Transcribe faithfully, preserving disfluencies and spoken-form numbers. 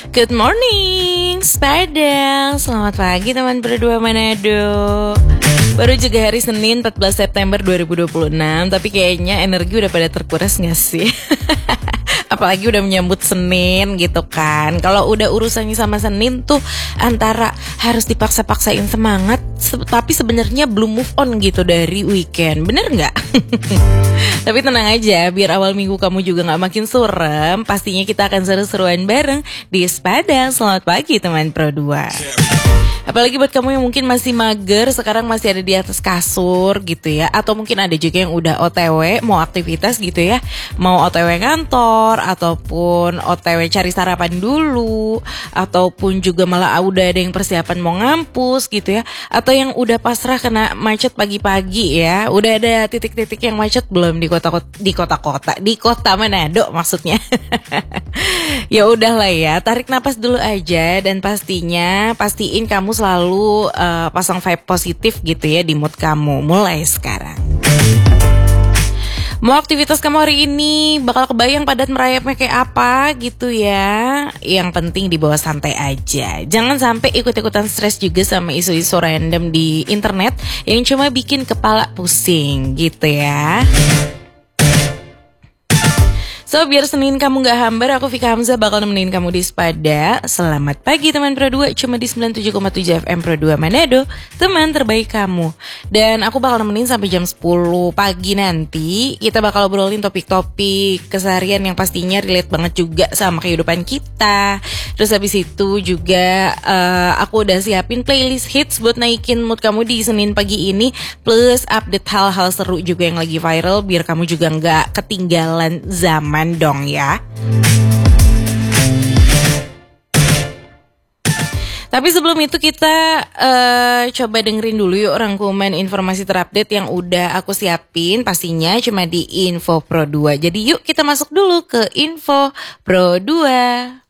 Good morning, Spadang. Selamat pagi teman berdua Manado. Baru juga hari Senin empat belas September dua ribu dua puluh enam, tapi kayaknya energi udah pada terkuras gak sih? Apalagi udah menyambut Senin gitu kan. Kalau udah urusannya sama Senin tuh antara harus dipaksa-paksain semangat, se- tapi sebenarnya belum move on gitu dari weekend. Bener nggak? Tapi tenang aja, biar awal minggu kamu juga nggak makin suram. Pastinya kita akan seru-seruan bareng di Spadang. Selamat pagi teman Pro dua. Apalagi buat kamu yang mungkin masih mager, sekarang masih ada di atas kasur gitu ya. Atau mungkin ada juga yang udah O T W, mau aktivitas gitu ya. Mau O T W kantor, ataupun O T W cari sarapan dulu. Ataupun juga malah udah ada yang persiapan mau ngampus gitu ya. Atau yang udah pasrah kena macet pagi-pagi ya. Udah ada titik-titik yang macet belum di kota-kota, di kota-kota, di kota Manado maksudnya. Ya udahlah ya, tarik napas dulu aja. Dan pastinya, pastiin kamu selalu uh, pasang vibe positif gitu ya di mood kamu mulai sekarang. Mau aktivitas kamu hari ini bakal kebayang padat merayapnya kayak apa gitu ya. Yang penting dibawa santai aja. Jangan sampai ikut-ikutan stres juga sama isu-isu random di internet yang cuma bikin kepala pusing gitu ya. So, biar Senin kamu gak hambar, aku Vika Hamzah bakal nemenin kamu di Spada. Selamat pagi teman Pro dua, cuma di sembilan puluh tujuh koma tujuh F M Pro dua Manado, teman terbaik kamu. Dan aku bakal nemenin sampai jam sepuluh pagi nanti. Kita bakal obrolin topik-topik keseharian yang pastinya relate banget juga sama kehidupan kita. Terus habis itu juga uh, aku udah siapin playlist hits buat naikin mood kamu di Senin pagi ini. Plus update hal-hal seru juga yang lagi viral, biar kamu juga gak ketinggalan zaman dong ya. Tapi sebelum itu kita uh, coba dengerin dulu yuk rangkuman informasi terupdate yang udah aku siapin. Pastinya cuma di Info Pro dua. Jadi yuk kita masuk dulu ke Info Pro dua.